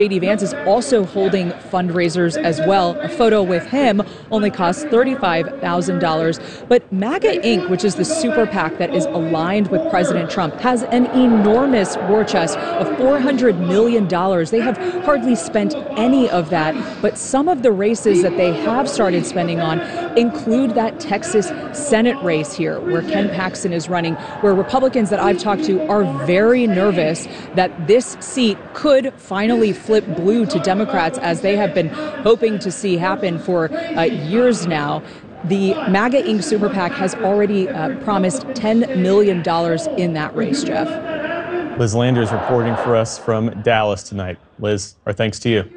J.D. Vance is also holding fundraisers as well. A photo with him only costs $35,000. But MAGA Inc., which is the super PAC that is aligned with President Trump, has an enormous war chest of $400 million. They have hardly spent any of that. But some of the races that they have started spending on include that Texas Senate race here, where Ken Paxton is running, where Republicans that I've talked to are very nervous that this seat could finally flip blue to Democrats, as they have been hoping to see happen for years now. The MAGA Inc. Super PAC has already promised $10 million in that race, Jeff. Liz Landers reporting for us from Dallas tonight. Liz, our thanks to you.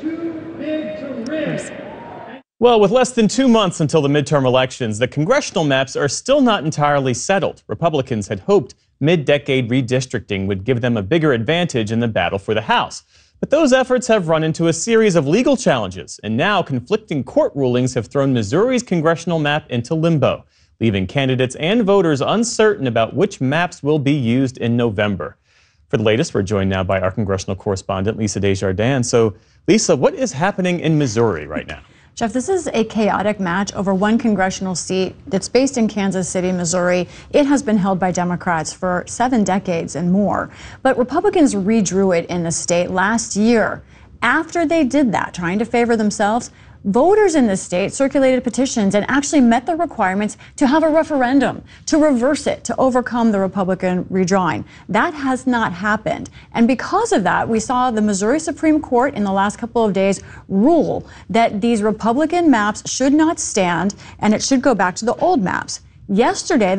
Well, with less than 2 months until the midterm elections, the congressional maps are still not entirely settled. Republicans had hoped mid-decade redistricting would give them a bigger advantage in the battle for the House. But those efforts have run into a series of legal challenges, and now conflicting court rulings have thrown Missouri's congressional map into limbo, leaving candidates and voters uncertain about which maps will be used in November. For the latest, we're joined now by our congressional correspondent, Lisa Desjardins. So, Lisa, what is happening in Missouri right now? Jeff, this is a chaotic match over one congressional seat that's based in Kansas City, Missouri. It has been held by Democrats for 7 decades and more. But Republicans redrew it in the state last year. After they did that, trying to favor themselves, voters in the state circulated petitions and actually met the requirements to have a referendum, to reverse it, to overcome the Republican redrawing. That has not happened. And because of that, we saw the Missouri Supreme Court in the last couple of days rule that these Republican maps should not stand and it should go back to the old maps. Yesterday,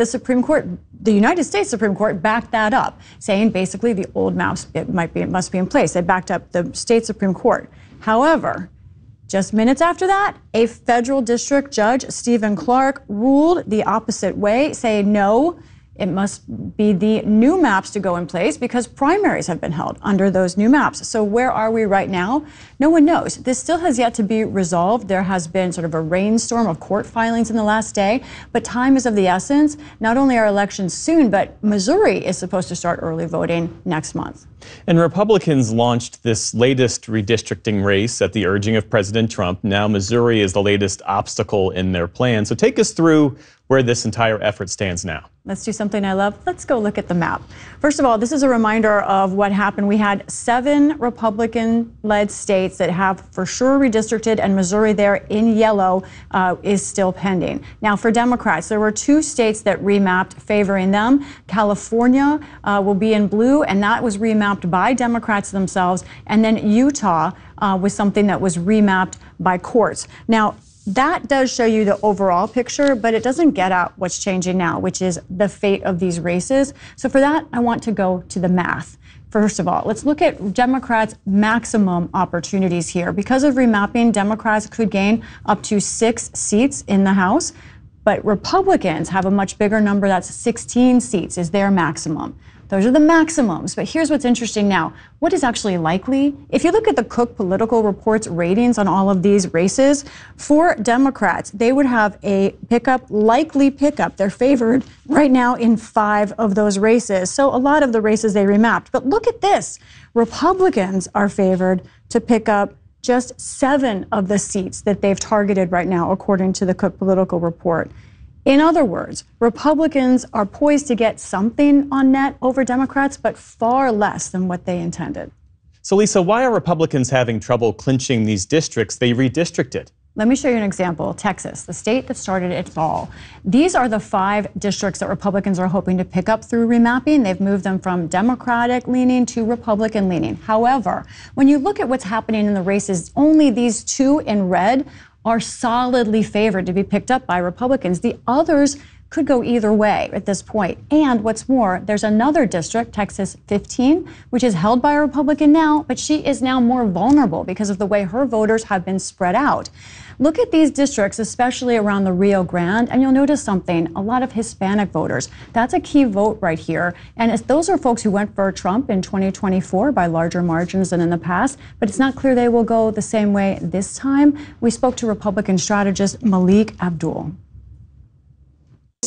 the United States Supreme Court backed that up, saying basically the old maps must be in place. They backed up the state Supreme Court. However, just minutes after that, a federal district judge, Stephen Clark, ruled the opposite way, saying no, it must be the new maps to go in place because primaries have been held under those new maps. So where are we right now? No one knows. This still has yet to be resolved. There has been sort of a rainstorm of court filings in the last day, but time is of the essence. Not only are elections soon, but Missouri is supposed to start early voting next month. And Republicans launched this latest redistricting race at the urging of President Trump. Now Missouri is the latest obstacle in their plan. So take us through where this entire effort stands now. Let's do something I love. Let's go look at the map. First of all, this is a reminder of what happened. We had 7 Republican-led states that have for sure redistricted, and Missouri there in yellow is still pending. Now, for Democrats, there were 2 states that remapped favoring them. California will be in blue, and that was remapped by Democrats themselves. And then Utah was something that was remapped by courts. Now, that does show you the overall picture, but it doesn't get at what's changing now, which is the fate of these races. So for that, I want to go to the math. First of all, let's look at Democrats' maximum opportunities here. Because of remapping, Democrats could gain up to 6 seats in the House, but Republicans have a much bigger number. That's 16 seats is their maximum. Those are the maximums. But here's what's interesting now. What is actually likely? If you look at the Cook Political Report's ratings on all of these races, for Democrats, they would have a likely pickup. They're favored right now in 5 of those races. So a lot of the races they remapped. But look at this. Republicans are favored to pick up just 7 of the seats that they've targeted right now, according to the Cook Political Report. In other words, Republicans are poised to get something on net over Democrats, but far less than what they intended. So, Lisa, why are Republicans having trouble clinching these districts they redistricted? Let me show you an example. Texas, the state that started it all. These are the 5 districts that Republicans are hoping to pick up through remapping. They've moved them from Democratic leaning to Republican leaning. However, when you look at what's happening in the races, only these 2 in red are solidly favored to be picked up by Republicans. The others could go either way at this point. And what's more, there's another district, Texas 15, which is held by a Republican now, but she is now more vulnerable because of the way her voters have been spread out. Look at these districts, especially around the Rio Grande, and you'll notice something, a lot of Hispanic voters. That's a key vote right here. And those are folks who went for Trump in 2024 by larger margins than in the past, but it's not clear they will go the same way this time. We spoke to Republican strategist Malik Abdul.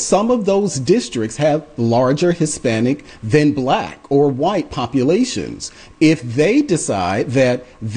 some of those districts have larger Hispanic than black or white populations. If they decide that